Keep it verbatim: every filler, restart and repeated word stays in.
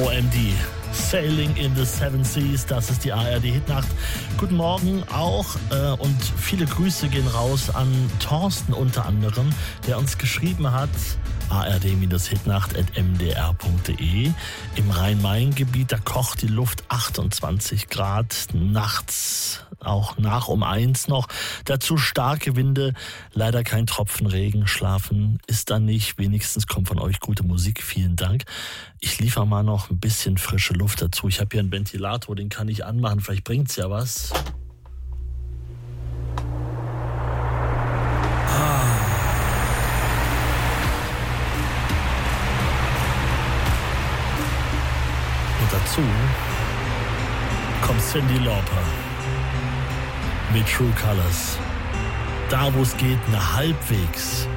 O M D. Sailing in the Seven Seas, das ist die A R D-Hitnacht. Guten Morgen auch äh, und viele Grüße gehen raus an Thorsten unter anderem, der uns geschrieben hat, a r d Hitnacht at m d r punkt d e. Im Rhein-Main-Gebiet, da kocht die Luft achtundzwanzig Grad, nachts auch nach um eins noch. Dazu starke Winde, leider kein Tropfen Regen, schlafen ist da nicht. Wenigstens kommt von euch gute Musik, vielen Dank. Ich liefere mal noch ein bisschen frische Luft dazu. Ich habe hier einen Ventilator, den kann ich anmachen, vielleicht bringt's ja was. Dazu kommt Cyndi Lauper mit True Colors. Da, wo es geht, eine halbwegs